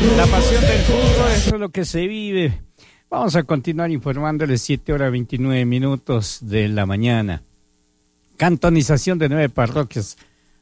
La pasión del fútbol, eso es lo que se vive. Vamos a continuar informándoles 7:29 de la mañana. Cantonización de 9 parroquias.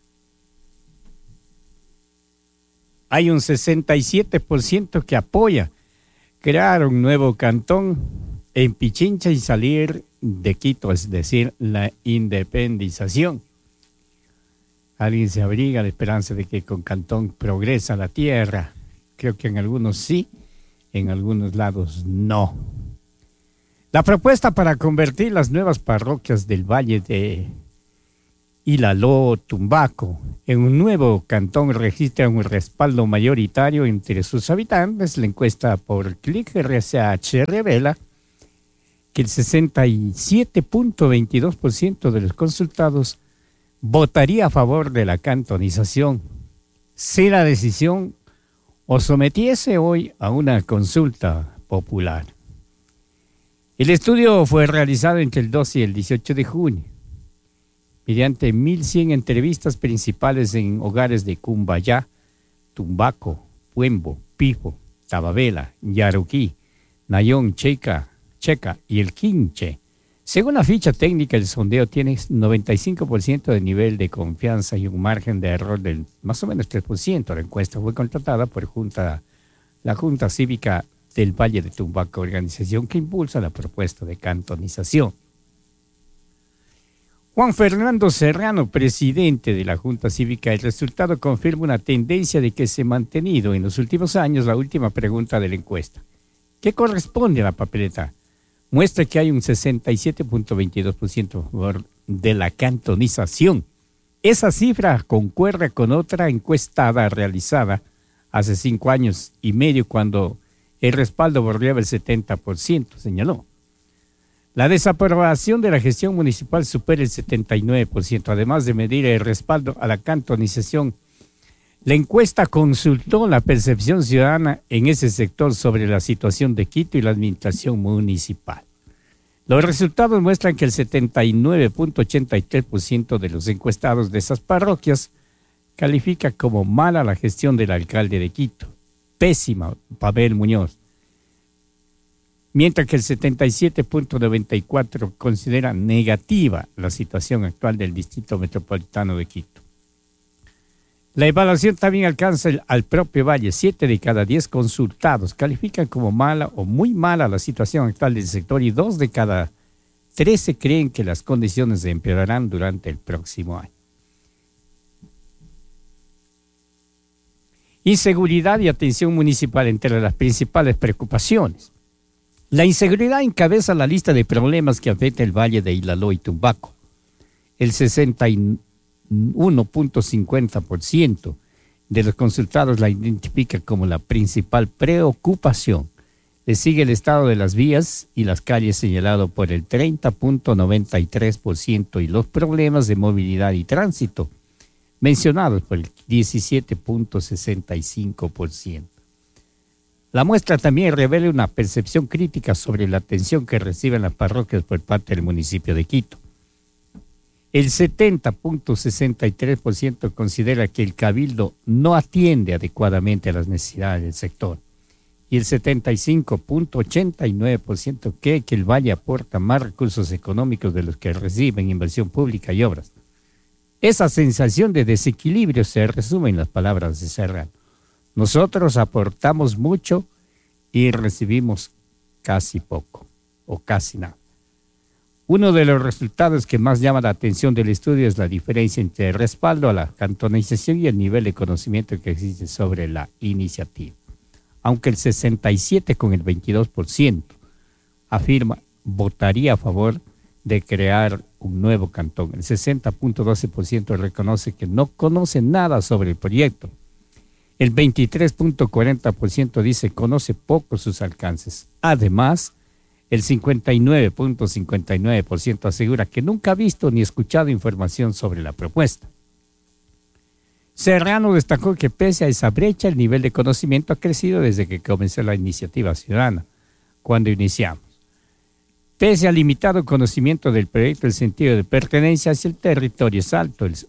Hay un 67% que apoya crear un nuevo cantón en Pichincha y salir de Quito, es decir, la independización. Alguien se abriga la esperanza de que con cantón progresa la tierra. Creo que en algunos sí, en algunos lados no. La propuesta para convertir las nuevas parroquias del Valle de Ilaló, Tumbaco, en un nuevo cantón registra un respaldo mayoritario entre sus habitantes. La encuesta por Click RSH revela que el 67.22% de los consultados votaría a favor de la cantonización si la decisión o sometiese hoy a una consulta popular. El estudio fue realizado entre el 12 y el 18 de junio, mediante 1.100 entrevistas principales en hogares de Cumbayá, Tumbaco, Puembo, Pifo, Tababela, Yaruquí, Nayón, Checa y El Quinche. Según la ficha técnica, el sondeo tiene 95% de nivel de confianza y un margen de error del más o menos 3%. La encuesta fue contratada por la Junta Cívica del Valle de Tumbaco, organización que impulsa la propuesta de cantonización. Juan Fernando Serrano, presidente de la Junta Cívica, el resultado confirma una tendencia de que se ha mantenido en los últimos años. La última pregunta de la encuesta, ¿qué corresponde a la papeleta?, muestra que hay un 67.22% a favor de la cantonización. Esa cifra concuerda con otra encuestada realizada hace 5 años y medio, cuando el respaldo bordeaba el 70%, señaló. La desaprobación de la gestión municipal supera el 79%. Además de medir el respaldo a la cantonización, la encuesta consultó la percepción ciudadana en ese sector sobre la situación de Quito y la administración municipal. Los resultados muestran que el 79.83% de los encuestados de esas parroquias califica como mala la gestión del alcalde de Quito, pésima, Pavel Muñoz, mientras que el 77.94% considera negativa la situación actual del Distrito Metropolitano de Quito. La evaluación también alcanza al propio Valle. 7 de cada 10 consultados califican como mala o muy mala la situación actual del sector y 2 de cada 13 creen que las condiciones empeorarán durante el próximo año. Inseguridad y atención municipal entre las principales preocupaciones. La inseguridad encabeza la lista de problemas que afecta el Valle de Ilaló y Tumbaco. El 61.50% de los consultados la identifica como la principal preocupación. Le sigue el estado de las vías y las calles, señalado por el 30.93%, y los problemas de movilidad y tránsito, mencionados por el 17.65%. La muestra también revela una percepción crítica sobre la atención que reciben las parroquias por parte del municipio de Quito. El 70.63% considera que el cabildo no atiende adecuadamente a las necesidades del sector. Y el 75.89% cree que el Valle aporta más recursos económicos de los que recibe en inversión pública y obras. Esa sensación de desequilibrio se resume en las palabras de Serrano. Nosotros aportamos mucho y recibimos casi poco o casi nada. Uno de los resultados que más llama la atención del estudio es la diferencia entre el respaldo a la cantonización y el nivel de conocimiento que existe sobre la iniciativa. Aunque el 67,22% afirma votaría a favor de crear un nuevo cantón, el 60.12% reconoce que no conoce nada sobre el proyecto. El 23.40% dice conoce poco sus alcances. Además, el 59.59% asegura que nunca ha visto ni escuchado información sobre la propuesta. Serrano destacó que pese a esa brecha, el nivel de conocimiento ha crecido desde que comenzó la iniciativa ciudadana, cuando iniciamos. Pese al limitado conocimiento del proyecto, el sentido de pertenencia hacia el territorio es alto. El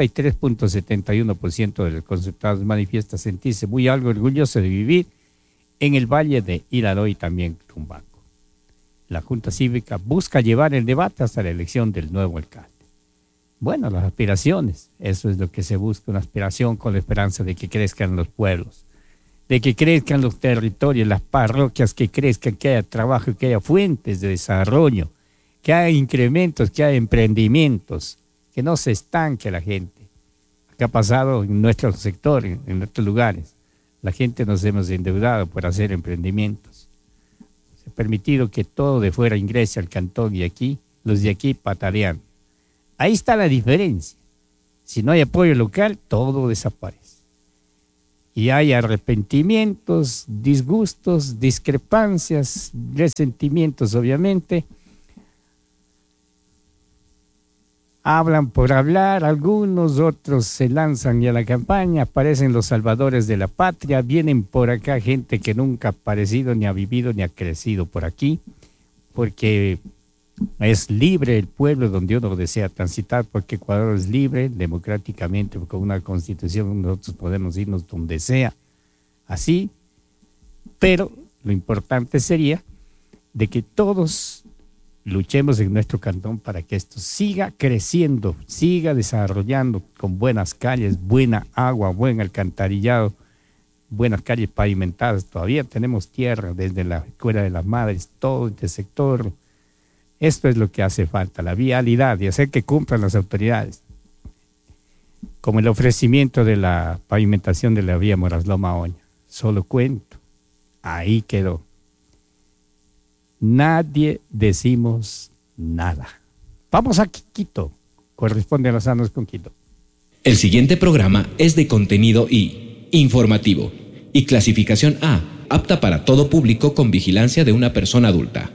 83.71% de los consultados manifiesta sentirse muy algo orgulloso de vivir en el Valle de Iraró y también Tumbaco. La Junta Cívica busca llevar el debate hasta la elección del nuevo alcalde. Bueno, las aspiraciones, eso es lo que se busca, una aspiración con la esperanza de que crezcan los pueblos, de que crezcan los territorios, las parroquias, que crezcan, que haya trabajo, que haya fuentes de desarrollo, que haya incrementos, que haya emprendimientos, que no se estanque la gente. ¿Qué ha pasado en nuestro sector, en nuestros lugares? La gente nos hemos endeudado por hacer emprendimientos. Se ha permitido que todo de fuera ingrese al cantón y aquí, los de aquí patalean. Ahí está la diferencia. Si no hay apoyo local, todo desaparece. Y hay arrepentimientos, disgustos, discrepancias, resentimientos, obviamente. Hablan por hablar, algunos, otros se lanzan ya a la campaña, aparecen los salvadores de la patria, vienen por acá gente que nunca ha aparecido, ni ha vivido, ni ha crecido por aquí, porque es libre el pueblo donde uno desea transitar, porque Ecuador es libre, democráticamente, con una constitución nosotros podemos irnos donde sea, así, pero lo importante sería de que todos luchemos en nuestro cantón para que esto siga creciendo, siga desarrollando con buenas calles, buena agua, buen alcantarillado, buenas calles pavimentadas. Todavía tenemos tierra desde la Escuela de las Madres, todo este sector. Esto es lo que hace falta, la vialidad y hacer que cumplan las autoridades. Como el ofrecimiento de la pavimentación de la vía Morasloma-Oña. Solo cuento. Ahí quedó. Nadie decimos nada. Vamos a Quito. Corresponde a los años con Quito. El siguiente programa es de contenido I, informativo, y clasificación A, apta para todo público con vigilancia de una persona adulta.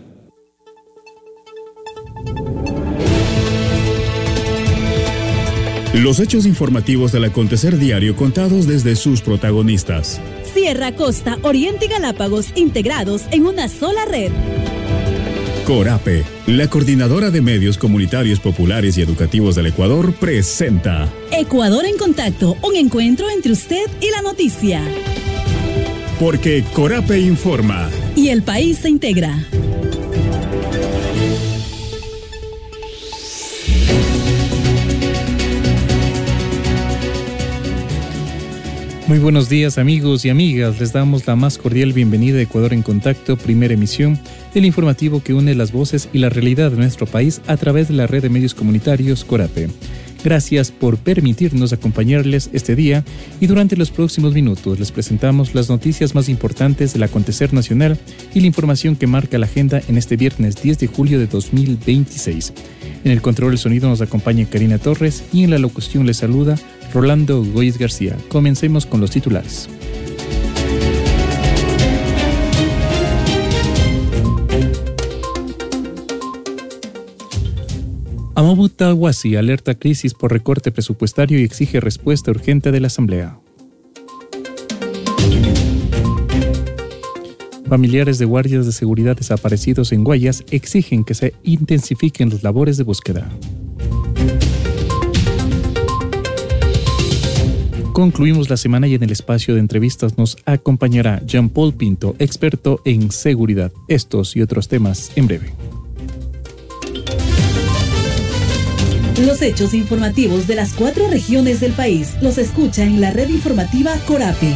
Los hechos informativos del acontecer diario contados desde sus protagonistas. Sierra, Costa, Oriente y Galápagos integrados en una sola red. Corape, la coordinadora de medios comunitarios populares y educativos del Ecuador, presenta Ecuador en Contacto, un encuentro entre usted y la noticia. Porque Corape informa. Y el país se integra. Muy buenos días amigos y amigas, les damos la más cordial bienvenida a Ecuador en Contacto, primera emisión del informativo que une las voces y la realidad de nuestro país a través de la red de medios comunitarios Corape. Gracias por permitirnos acompañarles este día y durante los próximos minutos les presentamos las noticias más importantes del acontecer nacional y la información que marca la agenda en este viernes 10 de julio de 2026. En el control del sonido nos acompaña Karina Torres y en la locución les saluda Rolando Goyes García. Comencemos con los titulares. Amabuta Huasi alerta crisis por recorte presupuestario y exige respuesta urgente de la Asamblea. Familiares de guardias de seguridad desaparecidos en Guayas exigen que se intensifiquen las labores de búsqueda. Concluimos la semana y en el espacio de entrevistas nos acompañará Jean-Paul Pinto, experto en seguridad. Estos y otros temas en breve. Los hechos informativos de las 4 regiones del país los escucha en la red informativa Corape.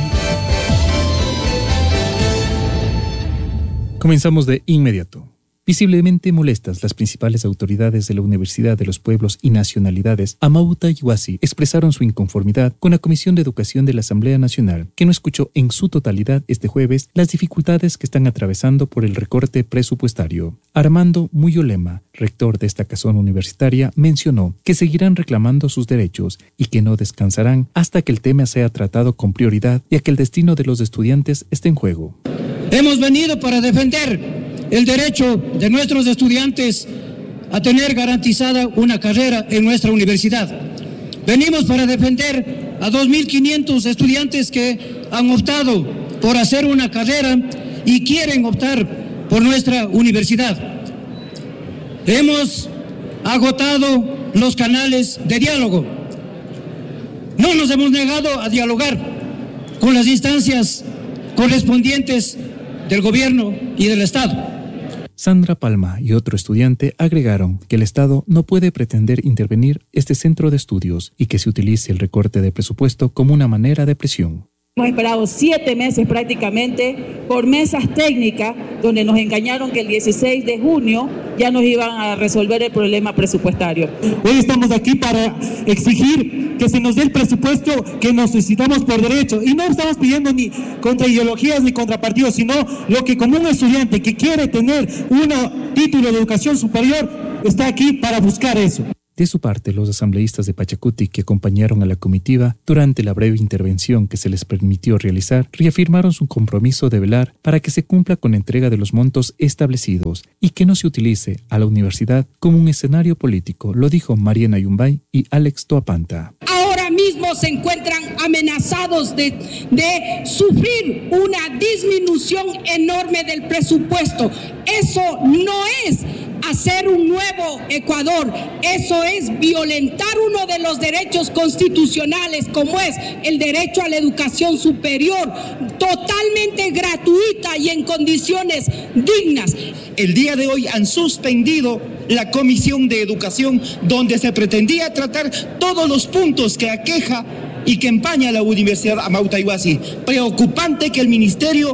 Comenzamos de inmediato. Visiblemente molestas, las principales autoridades de la Universidad de los Pueblos y Nacionalidades, Amabuta y Huasi, expresaron su inconformidad con la Comisión de Educación de la Asamblea Nacional, que no escuchó en su totalidad este jueves las dificultades que están atravesando por el recorte presupuestario. Armando Muyolema, rector de esta casona universitaria, mencionó que seguirán reclamando sus derechos y que no descansarán hasta que el tema sea tratado con prioridad y a que el destino de los estudiantes esté en juego. Hemos venido para defender el derecho de nuestros estudiantes a tener garantizada una carrera en nuestra universidad. Venimos para defender a 2.500 estudiantes que han optado por hacer una carrera y quieren optar por nuestra universidad. Hemos agotado los canales de diálogo. No nos hemos negado a dialogar con las instancias correspondientes del gobierno y del Estado. Sandra Palma y otro estudiante agregaron que el Estado no puede pretender intervenir este centro de estudios y que se utilice el recorte de presupuesto como una manera de presión. Hemos esperado 7 meses prácticamente por mesas técnicas donde nos engañaron que el 16 de junio ya nos iban a resolver el problema presupuestario. Hoy estamos aquí para exigir que se nos dé el presupuesto que necesitamos por derecho. Y no estamos pidiendo ni contra ideologías ni contra partidos, sino lo que como un estudiante que quiere tener un título de educación superior está aquí para buscar eso. De su parte, los asambleístas de Pachacuti que acompañaron a la comitiva durante la breve intervención que se les permitió realizar, reafirmaron su compromiso de velar para que se cumpla con la entrega de los montos establecidos y que no se utilice a la universidad como un escenario político, lo dijo Mariana Yumbay y Alex Toapanta. Ahora mismo se encuentran amenazados de sufrir una disminución enorme del presupuesto. Eso no es hacer un nuevo Ecuador, eso es violentar uno de los derechos constitucionales, como es el derecho a la educación superior, totalmente gratuita y en condiciones dignas. El día de hoy han suspendido la Comisión de Educación, donde se pretendía tratar todos los puntos que aqueja y que empaña la Universidad Amauta Iguazí. Preocupante que el Ministerio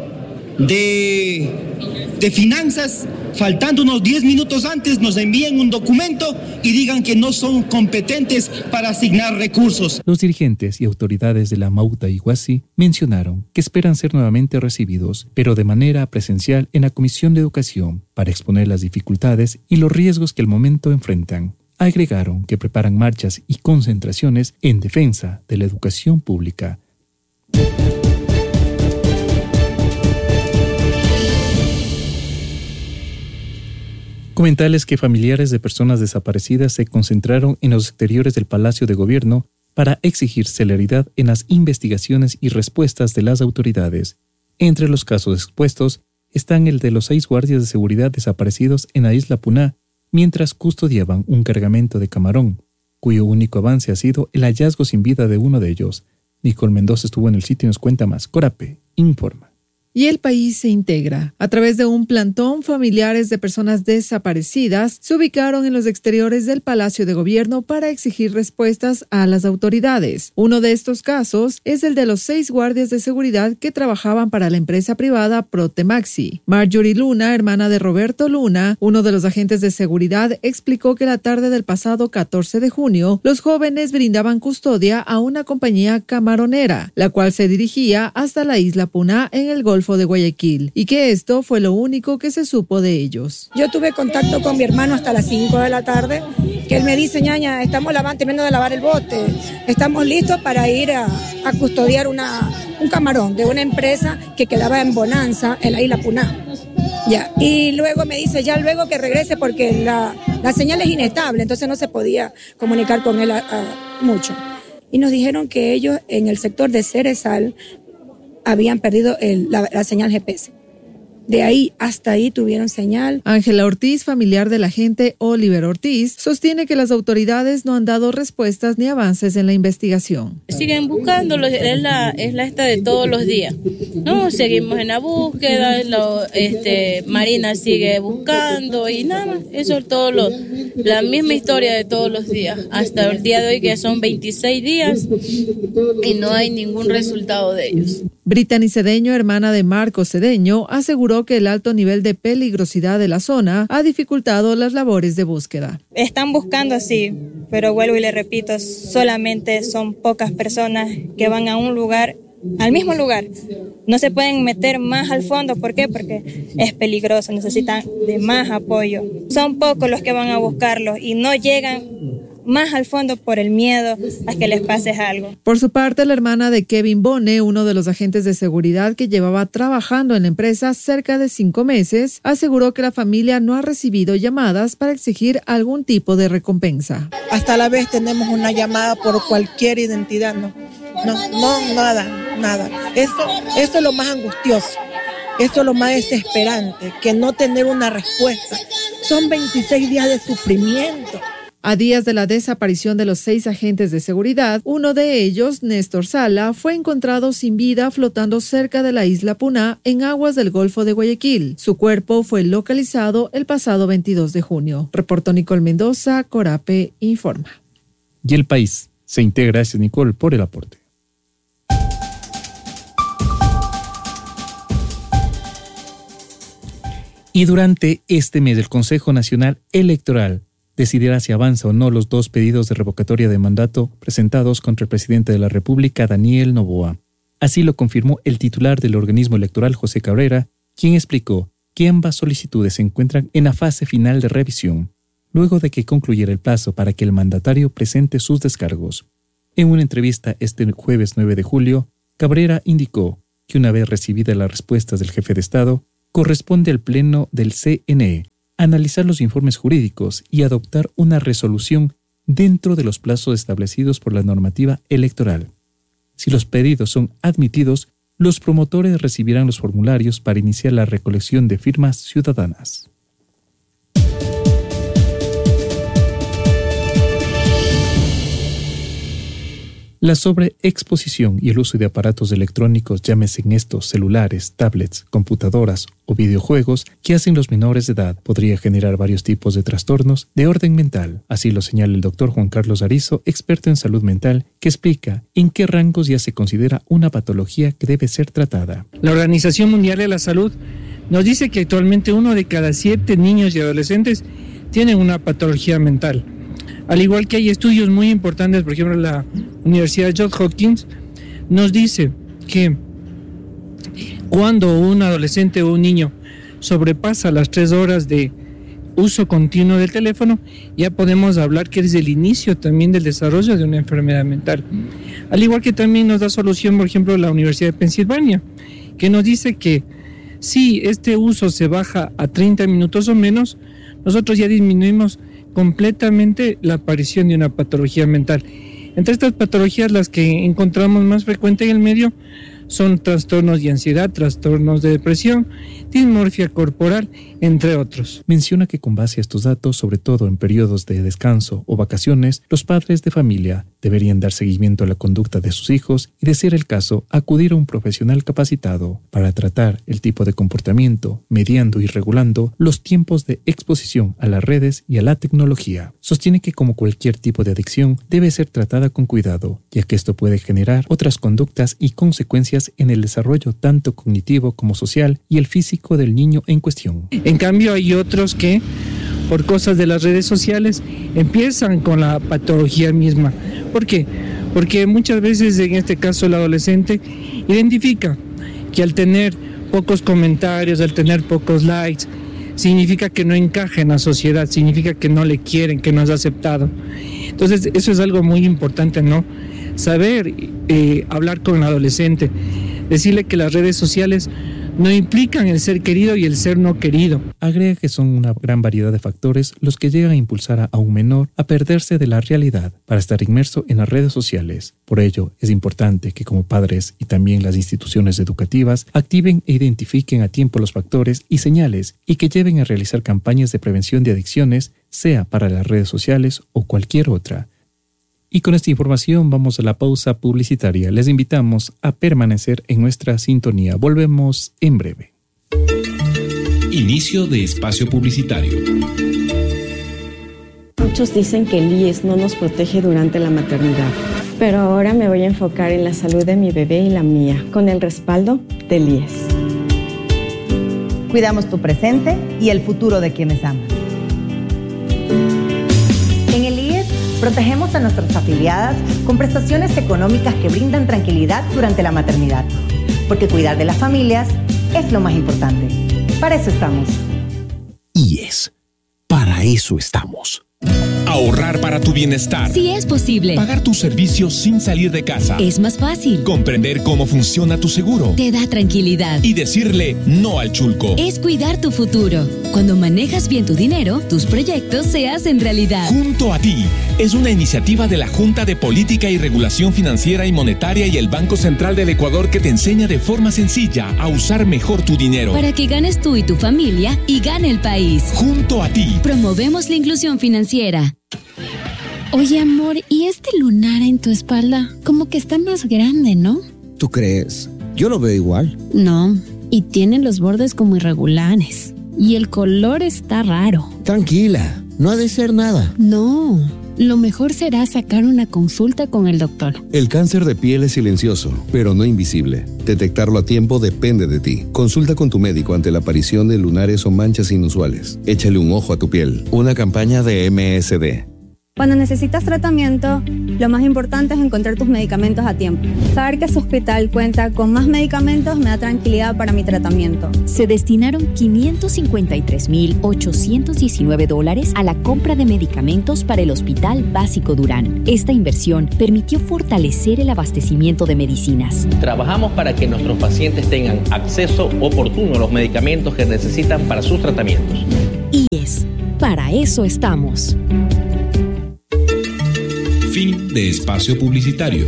de Finanzas, faltando unos 10 minutos antes, nos envíen un documento y digan que no son competentes para asignar recursos. Los dirigentes y autoridades de la Amauta Iguazí mencionaron que esperan ser nuevamente recibidos, pero de manera presencial en la Comisión de Educación, para exponer las dificultades y los riesgos que al momento enfrentan. Agregaron que preparan marchas y concentraciones en defensa de la educación pública. Comentarles que familiares de personas desaparecidas se concentraron en los exteriores del Palacio de Gobierno para exigir celeridad en las investigaciones y respuestas de las autoridades. Entre los casos expuestos están el de los 6 guardias de seguridad desaparecidos en la isla Puná, mientras custodiaban un cargamento de camarón, cuyo único avance ha sido el hallazgo sin vida de uno de ellos. Nicole Mendoza estuvo en el sitio y nos cuenta más. Corape informa. Y el país se integra. A través de un plantón, familiares de personas desaparecidas se ubicaron en los exteriores del Palacio de Gobierno para exigir respuestas a las autoridades. Uno de estos casos es el de los 6 guardias de seguridad que trabajaban para la empresa privada Protemaxi. Marjorie Luna, hermana de Roberto Luna, uno de los agentes de seguridad, explicó que la tarde del pasado 14 de junio, los jóvenes brindaban custodia a una compañía camaronera, la cual se dirigía hasta la isla Puná en el Golfo de Guayaquil, y que esto fue lo único que se supo de ellos. Yo tuve contacto con mi hermano hasta las 5 de la tarde, que él me dice: ñaña, estamos terminando de lavar el bote, estamos listos para ir a custodiar un camarón de una empresa que quedaba en Bonanza, en la isla Puná. Ya. Y luego me dice, ya luego que regrese, porque la señal es inestable, entonces no se podía comunicar con él mucho. Y nos dijeron que ellos en el sector de Cerezal habían perdido la señal GPS. De ahí hasta ahí tuvieron señal. Ángela Ortiz, familiar del agente Oliver Ortiz, sostiene que las autoridades no han dado respuestas ni avances en la investigación. Siguen buscándolo, es la esta de todos los días. No, seguimos en la búsqueda, Marina sigue buscando y nada, eso es todo la misma historia de todos los días. Hasta el día de hoy, que son 26 días y no hay ningún resultado de ellos. Brittany Cedeño, hermana de Marcos Cedeño, aseguró que el alto nivel de peligrosidad de la zona ha dificultado las labores de búsqueda. Están buscando, sí, pero vuelvo y le repito, solamente son pocas personas que van a un lugar, al mismo lugar. No se pueden meter más al fondo. ¿Por qué? Porque es peligroso, necesitan de más apoyo. Son pocos los que van a buscarlos y no llegan más al fondo por el miedo a que les pase algo. Por su parte, la hermana de Kevin Bone, uno de los agentes de seguridad que llevaba trabajando en la empresa cerca de 5 meses, aseguró que la familia no ha recibido llamadas para exigir algún tipo de recompensa. Hasta la vez tenemos una llamada por cualquier identidad, no, nada. Eso es lo más angustioso. Eso es lo más desesperante, que no tener una respuesta. Son 26 días de sufrimiento. A días de la desaparición de los 6 agentes de seguridad, uno de ellos, Néstor Sala, fue encontrado sin vida flotando cerca de la isla Puná en aguas del Golfo de Guayaquil. Su cuerpo fue localizado el pasado 22 de junio. Reportó Nicole Mendoza, Corape informa. Y el país se integra. Gracias, Nicole, por el aporte. Y durante este mes, el Consejo Nacional Electoral decidirá si avanza o no los 2 pedidos de revocatoria de mandato presentados contra el presidente de la República, Daniel Noboa. Así lo confirmó el titular del organismo electoral, José Cabrera, quien explicó que ambas solicitudes se encuentran en la fase final de revisión, luego de que concluyera el plazo para que el mandatario presente sus descargos. En una entrevista este jueves 9 de julio, Cabrera indicó que una vez recibidas las respuestas del jefe de Estado, corresponde al Pleno del CNE analizar los informes jurídicos y adoptar una resolución dentro de los plazos establecidos por la normativa electoral. Si los pedidos son admitidos, los promotores recibirán los formularios para iniciar la recolección de firmas ciudadanas. La sobreexposición y el uso de aparatos electrónicos, llámese en estos celulares, tablets, computadoras o videojuegos que hacen los menores de edad, podría generar varios tipos de trastornos de orden mental. Así lo señala el doctor Juan Carlos Arizo, experto en salud mental, que explica en qué rangos ya se considera una patología que debe ser tratada. La Organización Mundial de la Salud nos dice que actualmente 1 de cada 7 niños y adolescentes tienen una patología mental. Al igual que hay estudios muy importantes, por ejemplo, la Universidad Johns Hopkins nos dice que cuando un adolescente o un niño sobrepasa las 3 horas de uso continuo del teléfono, ya podemos hablar que es el inicio también del desarrollo de una enfermedad mental. Al igual que también nos da solución, por ejemplo, la Universidad de Pensilvania, que nos dice que si este uso se baja a 30 minutos o menos, nosotros ya disminuimos completamente la aparición de una patología mental. Entre estas patologías, las que encontramos más frecuente en el medio son trastornos de ansiedad, trastornos de depresión, dismorfia corporal, entre otros. Menciona que con base a estos datos, sobre todo en periodos de descanso o vacaciones, los padres de familia deberían dar seguimiento a la conducta de sus hijos y, de ser el caso, acudir a un profesional capacitado para tratar el tipo de comportamiento, mediando y regulando los tiempos de exposición a las redes y a la tecnología. Sostiene que, como cualquier tipo de adicción, debe ser tratada con cuidado, ya que esto puede generar otras conductas y consecuencias en el desarrollo tanto cognitivo como social y el físico del niño en cuestión. En cambio, hay otros que, por cosas de las redes sociales, empiezan con la patología misma. ¿Por qué? Porque muchas veces, en este caso, el adolescente identifica que al tener pocos comentarios, al tener pocos likes, significa que no encaja en la sociedad, significa que no le quieren, que no es aceptado. Entonces, eso es algo muy importante, ¿no? Saber hablar con el adolescente, decirle que las redes sociales no implican el ser querido y el ser no querido. Agrega que son una gran variedad de factores los que llegan a impulsar a un menor a perderse de la realidad para estar inmerso en las redes sociales. Por ello, es importante que como padres y también las instituciones educativas activen e identifiquen a tiempo los factores y señales y que lleven a realizar campañas de prevención de adicciones, sea para las redes sociales o cualquier otra. Y con esta información vamos a la pausa publicitaria. Les invitamos a permanecer en nuestra sintonía. Volvemos en breve. Inicio de espacio publicitario. Muchos dicen que el IES no nos protege durante la maternidad, pero ahora me voy a enfocar en la salud de mi bebé y la mía, con el respaldo del IES. Cuidamos tu presente y el futuro de quienes amas. En el IES protegemos a nuestras afiliadas con prestaciones económicas que brindan tranquilidad durante la maternidad, porque cuidar de las familias es lo más importante. Para eso estamos. IES, para eso estamos. Ahorrar para tu bienestar. Sí es posible. Pagar tus servicios sin salir de casa. Es más fácil. Comprender cómo funciona tu seguro. Te da tranquilidad. Y decirle no al chulco. Es cuidar tu futuro. Cuando manejas bien tu dinero, tus proyectos se hacen realidad. Junto a ti es una iniciativa de la Junta de Política y Regulación Financiera y Monetaria y el Banco Central del Ecuador que te enseña de forma sencilla a usar mejor tu dinero. Para que ganes tú y tu familia y gane el país. Junto a ti. Promovemos la inclusión financiera. Oye, amor, ¿y este lunar en tu espalda? Como que está más grande, ¿no? ¿Tú crees? Yo lo veo igual. No, y tiene los bordes como irregulares. Y el color está raro. Tranquila, no ha de ser nada. No, lo mejor será sacar una consulta con el doctor. El cáncer de piel es silencioso, pero no invisible. Detectarlo a tiempo depende de ti. Consulta con tu médico ante la aparición de lunares o manchas inusuales. Échale un ojo a tu piel. Una campaña de MSD. Cuando necesitas tratamiento, lo más importante es encontrar tus medicamentos a tiempo. Saber que su hospital cuenta con más medicamentos me da tranquilidad para mi tratamiento. Se destinaron $553,819 a la compra de medicamentos para el Hospital Básico Durán. Esta inversión permitió fortalecer el abastecimiento de medicinas. Trabajamos para que nuestros pacientes tengan acceso oportuno a los medicamentos que necesitan para sus tratamientos. IES, para eso estamos. Fin de espacio publicitario.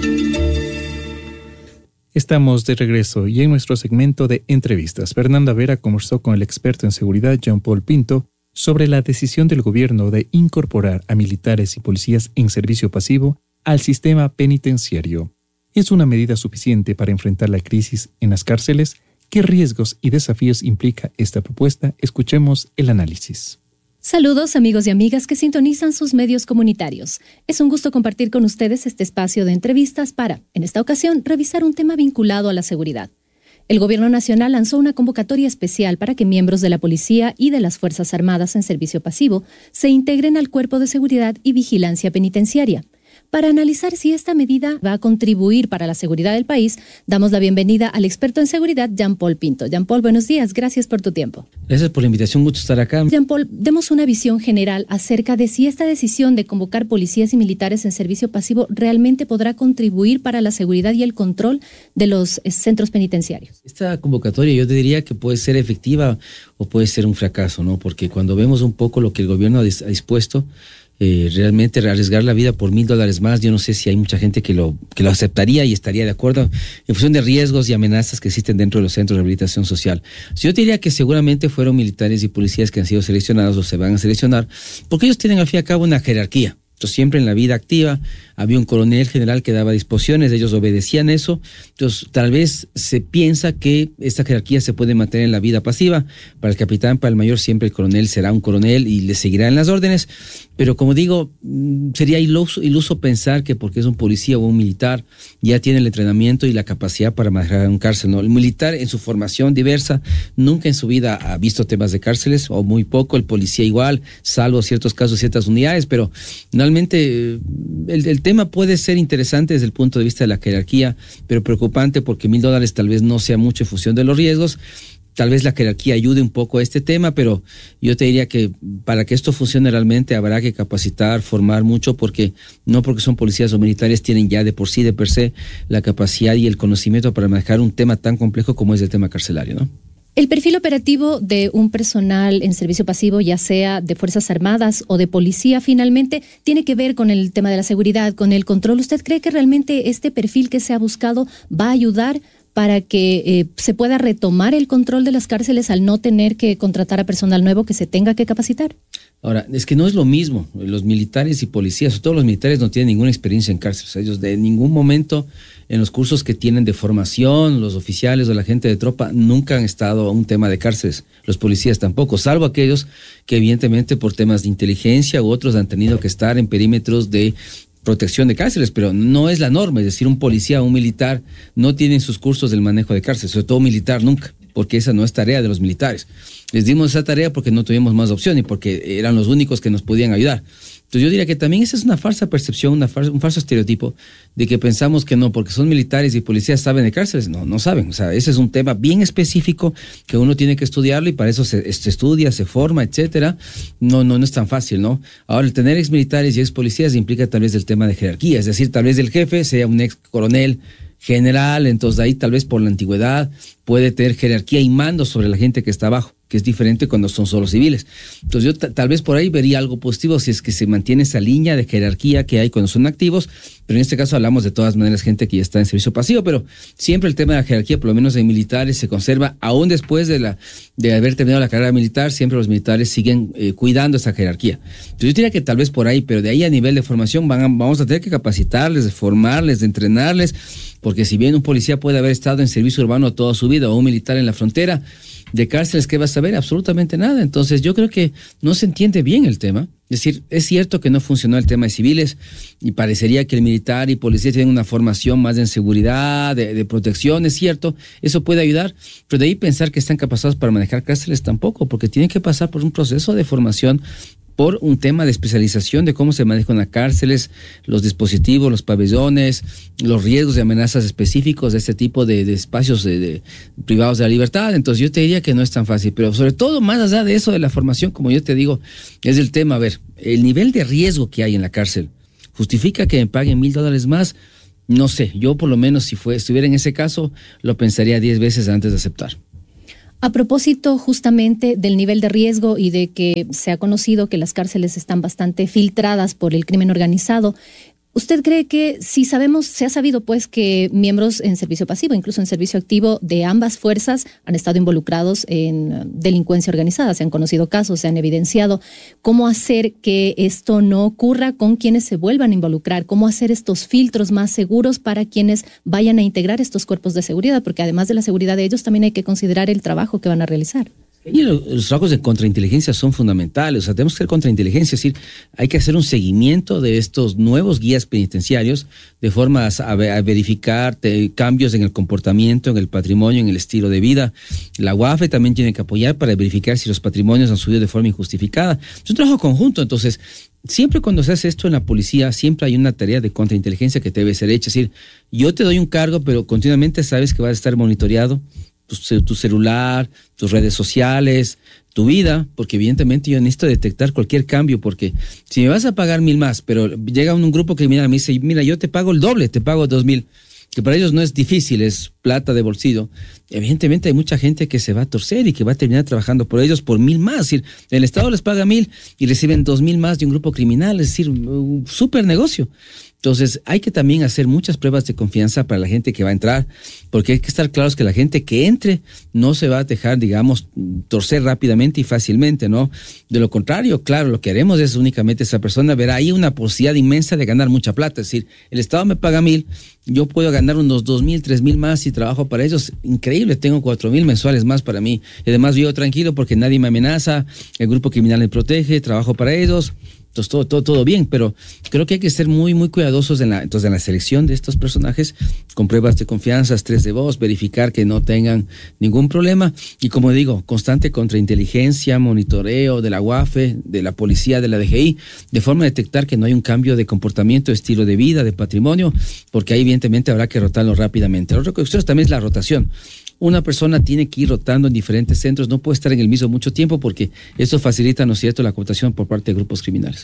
Estamos de regreso y en nuestro segmento de entrevistas, Fernanda Vera conversó con el experto en seguridad Jean-Paul Pinto sobre la decisión del gobierno de incorporar a militares y policías en servicio pasivo al sistema penitenciario. ¿Es una medida suficiente para enfrentar la crisis en las cárceles? ¿Qué riesgos y desafíos implica esta propuesta? Escuchemos el análisis. Saludos amigos y amigas que sintonizan sus medios comunitarios. Es un gusto compartir con ustedes este espacio de entrevistas para, en esta ocasión, revisar un tema vinculado a la seguridad. El Gobierno Nacional lanzó una convocatoria especial para que miembros de la Policía y de las Fuerzas Armadas en servicio pasivo se integren al Cuerpo de Seguridad y Vigilancia Penitenciaria. Para analizar si esta medida va a contribuir para la seguridad del país, damos la bienvenida al experto en seguridad, Jean-Paul Pinto. Jean-Paul, buenos días. Gracias por tu tiempo. Gracias por la invitación. Gusto estar acá. Jean-Paul, demos una visión general acerca de si esta decisión de convocar policías y militares en servicio pasivo realmente podrá contribuir para la seguridad y el control de los centros penitenciarios. Esta convocatoria yo te diría que puede ser efectiva o puede ser un fracaso, ¿no? Porque cuando vemos un poco lo que el gobierno ha dispuesto, realmente arriesgar la vida por $1,000 más, yo no sé si hay mucha gente que lo aceptaría y estaría de acuerdo en función de riesgos y amenazas que existen dentro de los centros de rehabilitación social. Yo te diría que seguramente fueron militares y policías que han sido seleccionados o se van a seleccionar, porque ellos tienen al fin y al cabo una jerarquía. Entonces, siempre en la vida activa había un coronel general que daba disposiciones, ellos obedecían eso. Entonces, tal vez se piensa que esta jerarquía se puede mantener en la vida pasiva. Para el capitán, para el mayor, siempre el coronel será un coronel y le seguirá en las órdenes. Pero como digo, sería iluso pensar que porque es un policía o un militar ya tiene el entrenamiento y la capacidad para manejar un cárcel, ¿no? El militar en su formación diversa nunca en su vida ha visto temas de cárceles o muy poco, el policía igual, salvo ciertos casos, ciertas unidades, pero realmente el tema puede ser interesante desde el punto de vista de la jerarquía, pero preocupante porque $1,000 tal vez no sea mucho en función de los riesgos. Tal vez la jerarquía ayude un poco a este tema, pero yo te diría que para que esto funcione realmente habrá que capacitar, formar mucho, porque no porque son policías o militares tienen ya de por sí, de per se, la capacidad y el conocimiento para manejar un tema tan complejo como es el tema carcelario, ¿no? El perfil operativo de un personal en servicio pasivo, ya sea de Fuerzas Armadas o de policía, finalmente tiene que ver con el tema de la seguridad, con el control. ¿Usted cree que realmente este perfil que se ha buscado va a ayudar para que se pueda retomar el control de las cárceles al no tener que contratar a personal nuevo que se tenga que capacitar? Ahora, es que no es lo mismo. Los militares y policías, sobre todo los militares, no tienen ninguna experiencia en cárceles. Ellos de ningún momento en los cursos que tienen de formación, los oficiales o la gente de tropa nunca han estado a un tema de cárceles. Los policías tampoco, salvo aquellos que evidentemente por temas de inteligencia u otros han tenido que estar en perímetros de protección de cárceles, pero no es la norma. Es decir, un policía o un militar no tienen sus cursos del manejo de cárceles, sobre todo un militar nunca, porque esa no es tarea de los militares. Les dimos esa tarea porque no tuvimos más opción y porque eran los únicos que nos podían ayudar. Entonces yo diría que también esa es una falsa percepción, un falso estereotipo de que pensamos que no, porque son militares y policías saben de cárceles. No saben. O sea, ese es un tema bien específico que uno tiene que estudiarlo y para eso se estudia, se forma, etcétera. No es tan fácil, ¿no? Ahora, el tener ex militares y ex policías implica tal vez el tema de jerarquía, es decir, tal vez el jefe sea un ex coronel general, entonces ahí tal vez por la antigüedad puede tener jerarquía y mando sobre la gente que está abajo, que es diferente cuando son solo civiles. Entonces yo tal vez por ahí vería algo positivo si es que se mantiene esa línea de jerarquía que hay cuando son activos, pero en este caso hablamos de todas maneras gente que ya está en servicio pasivo, pero siempre el tema de la jerarquía, por lo menos en militares, se conserva aún después de haber terminado la carrera militar, siempre los militares siguen cuidando esa jerarquía. Entonces yo diría que tal vez por ahí, pero de ahí a nivel de formación vamos a tener que capacitarles, de formarles, de entrenarles, porque si bien un policía puede haber estado en servicio urbano toda su vida o un militar en la frontera, de cárceles, ¿qué va a saber? Absolutamente nada. Entonces yo creo que no se entiende bien el tema. Es decir, es cierto que no funcionó el tema de civiles y parecería que el militar y policía tienen una formación más en seguridad, de protección, es cierto, eso puede ayudar, pero de ahí pensar que están capacitados para manejar cárceles tampoco, porque tienen que pasar por un proceso de formación, por un tema de especialización de cómo se manejan las cárceles, los dispositivos, los pabellones, los riesgos de amenazas específicos de este tipo de espacios privados de la libertad. Entonces yo te diría que no es tan fácil, pero sobre todo más allá de eso de la formación, como yo te digo, es el tema, a ver, el nivel de riesgo que hay en la cárcel, ¿justifica que me paguen $1,000 más? No sé, yo por lo menos si estuviera en ese caso, lo pensaría 10 veces antes de aceptar. A propósito justamente del nivel de riesgo y de que se ha conocido que las cárceles están bastante filtradas por el crimen organizado, ¿usted cree que se ha sabido pues que miembros en servicio pasivo, incluso en servicio activo de ambas fuerzas han estado involucrados en delincuencia organizada? Se han conocido casos, se han evidenciado. ¿Cómo hacer que esto no ocurra con quienes se vuelvan a involucrar? ¿Cómo hacer estos filtros más seguros para quienes vayan a integrar estos cuerpos de seguridad? Porque además de la seguridad de ellos, también hay que considerar el trabajo que van a realizar. Y los trabajos de contrainteligencia son fundamentales, o sea, tenemos que hacer contrainteligencia, es decir, hay que hacer un seguimiento de estos nuevos guías penitenciarios de forma a verificar cambios en el comportamiento, en el patrimonio, en el estilo de vida. La UAFE también tiene que apoyar para verificar si los patrimonios han subido de forma injustificada. Es un trabajo conjunto, entonces, siempre cuando se hace esto en la policía, siempre hay una tarea de contrainteligencia que debe ser hecha, es decir, yo te doy un cargo, pero continuamente sabes que vas a estar monitoreado, tu celular, tus redes sociales, tu vida, porque evidentemente yo necesito detectar cualquier cambio, porque si me vas a pagar 1,000 más, pero llega un grupo criminal y me dice, mira, yo te pago el doble, te pago 2,000, que para ellos no es difícil, es plata de bolsillo. Evidentemente hay mucha gente que se va a torcer y que va a terminar trabajando por ellos por 1,000 más. Es decir, el Estado les paga 1,000 y reciben 2,000 más de un grupo criminal, es decir, un súper negocio. Entonces hay que también hacer muchas pruebas de confianza para la gente que va a entrar, porque hay que estar claros que la gente que entre no se va a dejar, digamos, torcer rápidamente y fácilmente, ¿no? De lo contrario, claro, lo que haremos es únicamente esa persona verá ahí una posibilidad inmensa de ganar mucha plata. Es decir, el Estado me paga 1,000, yo puedo ganar unos 2,000, 3,000 más si trabajo para ellos. Increíble, tengo 4,000 mensuales más para mí. Y además vivo tranquilo porque nadie me amenaza, el grupo criminal me protege, trabajo para ellos. Entonces todo bien, pero creo que hay que ser muy, muy cuidadosos en la selección de estos personajes, con pruebas de confianza, estrés de voz, verificar que no tengan ningún problema y, como digo, constante contrainteligencia, monitoreo de la UAFE, de la policía, de la DGI, de forma a detectar que no hay un cambio de comportamiento, estilo de vida, de patrimonio, porque ahí evidentemente habrá que rotarlo rápidamente. La otra cuestión también es la rotación. Una persona tiene que ir rotando en diferentes centros, no puede estar en el mismo mucho tiempo porque eso facilita, ¿no es cierto?, la cooptación por parte de grupos criminales.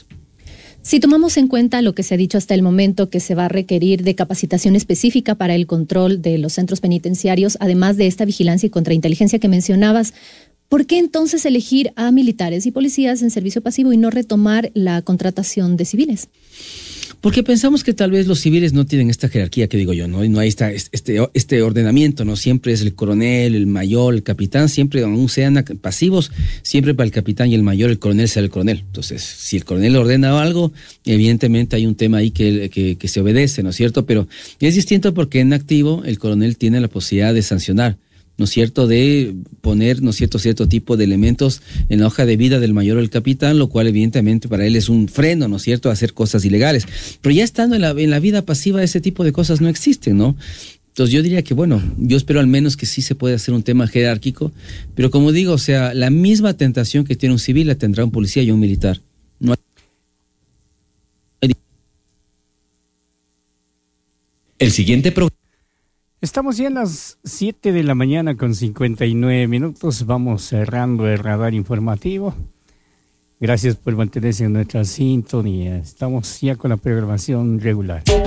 Si tomamos en cuenta lo que se ha dicho hasta el momento, que se va a requerir de capacitación específica para el control de los centros penitenciarios, además de esta vigilancia y contrainteligencia que mencionabas, ¿por qué entonces elegir a militares y policías en servicio pasivo y no retomar la contratación de civiles? Porque pensamos que tal vez los civiles no tienen esta jerarquía que digo yo, ¿no? Y no hay este ordenamiento, ¿no? Siempre es el coronel, el mayor, el capitán, siempre aún sean pasivos, siempre para el capitán y el mayor, el coronel será el coronel. Entonces, si el coronel ordena algo, evidentemente hay un tema ahí que se obedece, ¿no es cierto? Pero es distinto porque en activo el coronel tiene la posibilidad de sancionar, ¿no es cierto?, de poner, ¿no es cierto?, cierto tipo de elementos en la hoja de vida del mayor o el capitán, lo cual evidentemente para él es un freno, ¿no es cierto?, a hacer cosas ilegales. Pero ya estando en la vida pasiva, ese tipo de cosas no existen, ¿no? Entonces yo diría que, bueno, yo espero al menos que sí se pueda hacer un tema jerárquico, pero como digo, o sea, la misma tentación que tiene un civil la tendrá un policía y un militar. No hay... El siguiente programa. Estamos ya en las 7 de la mañana con 59 minutos. Vamos cerrando el radar informativo. Gracias por mantenerse en nuestra sintonía. Estamos ya con la programación regular.